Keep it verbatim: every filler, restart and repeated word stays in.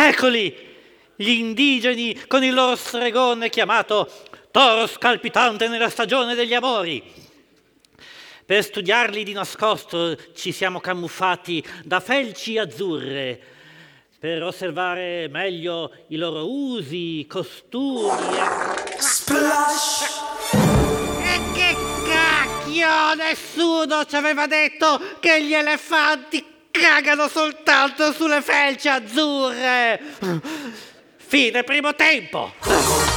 Eccoli, gli indigeni con il loro stregone chiamato toro scalpitante nella stagione degli amori. Per studiarli di nascosto ci siamo camuffati da felci azzurre, per osservare meglio i loro usi, costumi e... Splash! E che cacchio! Nessuno ci aveva detto che gli elefanti cagano soltanto sulle felci azzurre! Fine primo tempo!